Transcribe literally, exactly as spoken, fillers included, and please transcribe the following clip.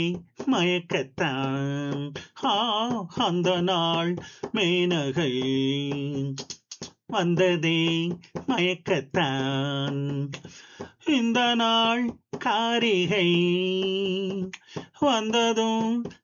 மயக்கத்தான் ஆ அந்த நாள் மேனகை வந்ததே மயக்கத்தான் இந்த நாள் காரிகை வந்ததும்